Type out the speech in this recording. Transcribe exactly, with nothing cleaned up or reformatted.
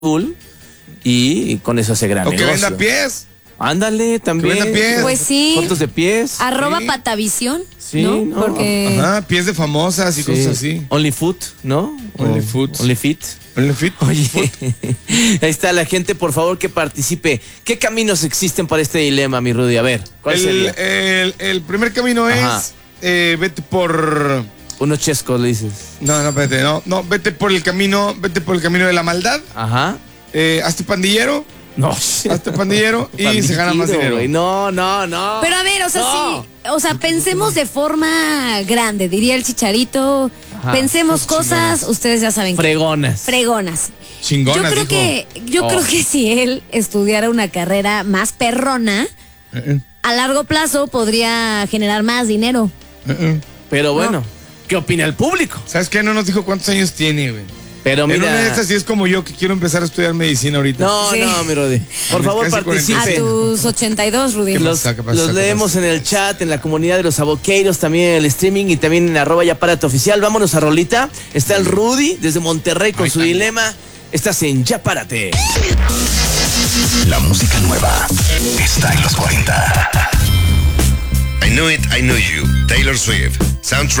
Bull y con eso hace gran O que negocio. venda pies. Ándale, también. Que venda pies. Pues sí. Fotos de pies. Arroba Sí. Patavisión, Sí, ¿no? no. Porque Ajá, pies de famosas y Sí. cosas así. OnlyFoot, ¿no? OnlyFoot. O- OnlyFit. OnlyFit. Oye, ahí está la gente, por favor, que participe. ¿Qué caminos existen para este dilema, mi Rudy? A ver, ¿cuál El, sería? el, el primer camino Ajá. es eh, vete por. Unos chescos, le dices. No, no, vete, no, no, vete por el camino, vete por el camino de la maldad. Ajá. Eh, hazte pandillero, No. hazte pandillero y se gana más dinero. Güey. No, no, no. Pero a ver, o sea, No. sí, o sea, pensemos de forma grande, diría el Chicharito. Ajá. Pensemos cosas, ustedes ya saben. qué. Fregonas. Fregonas. Chingonas, Yo creo dijo. que, yo Oh. creo que si él estudiara una carrera más perrona, Eh, eh, a largo plazo podría generar más dinero. eh, eh. Pero bueno, ¿qué opina el público? ¿Sabes qué? No nos dijo cuántos años tiene, güey. Pero En una de mira. estas sí es como yo que quiero empezar a estudiar medicina ahorita. No, Sí. no, mi Rudy. Por mis favor, casi cuarenta y A participe. tus ochenta y dos, Rudy. ¿Qué Los, pasa? ¿Qué pasa? los ¿Qué leemos pasa? en el chat, en la comunidad de los aboqueiros, también en el streaming y también en arroba ya párate oficial. Vámonos a Rolita. Está el Rudy desde Monterrey con Ahí su está. dilema. Estás en Ya Párate. La música nueva está en los cuarenta. I Know It, I Know You, Taylor Swift, Soundtrack.